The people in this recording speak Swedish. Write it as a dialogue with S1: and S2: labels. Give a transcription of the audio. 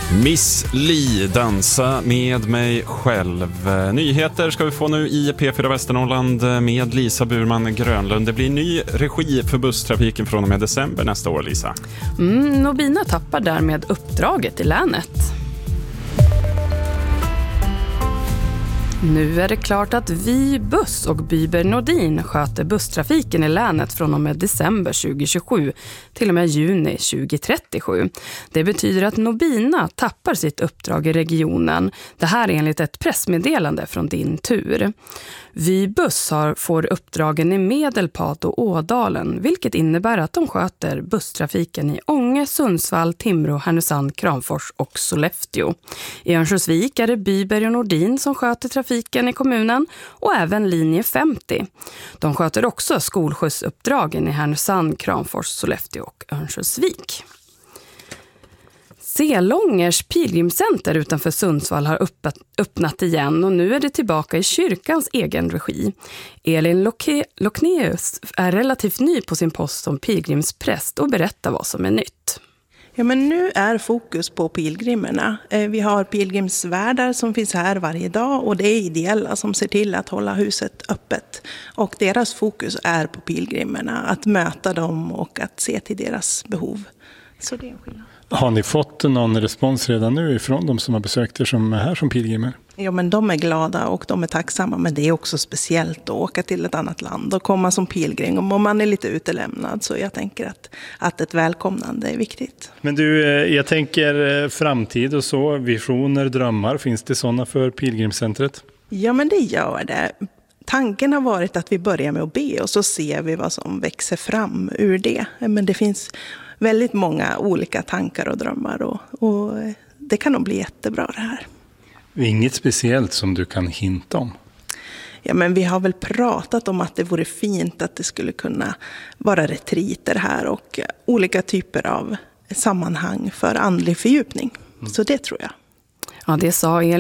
S1: Miss Li, dansa med mig själv. Nyheter ska vi få nu i P4 Västernorrland med Lisa Burman Grönlund. Det blir ny regi för busstrafiken från och med december nästa år, Lisa.
S2: Nobina tappar därmed uppdraget i länet. Nu är det klart att Vi Buss och Byber Nordin sköter busstrafiken i länet från och med december 2027 till och med juni 2037. Det betyder att Nobina tappar sitt uppdrag i regionen. Det här är enligt ett pressmeddelande från Din Tur. Vi Buss får uppdragen i Medelpad och Ådalen, vilket innebär att de sköter busstrafiken i Ånge, Sundsvall, Timrå, Härnösand, Kramfors och Sollefteå. I Örnsköldsvik är det Byber och Nordin som sköter trafiken i kommunen och även linje 50. De sköter också skolskjutsuppdragen i Härnösand, Kramfors, Sollefteå och Örnsköldsvik. Selångers pilgrimscenter utanför Sundsvall har öppnat igen och nu är det tillbaka i kyrkans egen regi. Elin Lockneus är relativt ny på sin post som pilgrimspräst och berättar vad som är nytt.
S3: Ja, men nu är fokus på pilgrimerna. Vi har pilgrimsvärdar som finns här varje dag och det är ideella som ser till att hålla huset öppet. Och deras fokus är på pilgrimerna, att möta dem och att se till deras behov. Så det är en skillnad.
S4: Har ni fått någon respons redan nu ifrån de som har besökt er som är här som pilgrimer?
S3: Ja, men de är glada och de är tacksamma, men det är också speciellt att åka till ett annat land och komma som pilgrim. Om man är lite utelämnad, så jag tänker att ett välkomnande är viktigt.
S4: Men du, jag tänker framtid och så, visioner, drömmar, finns det sådana för pilgrimscentret?
S3: Ja, men det gör det. Tanken har varit att vi börjar med att be och så ser vi vad som växer fram ur det. Men det finns väldigt många olika tankar och drömmar och det kan nog bli jättebra det här.
S4: Inget speciellt som du kan hinta om?
S3: Ja, men vi har väl pratat om att det vore fint att det skulle kunna vara retriter här och olika typer av sammanhang för andlig fördjupning. Så det tror jag.
S2: Ja, det sa Elin.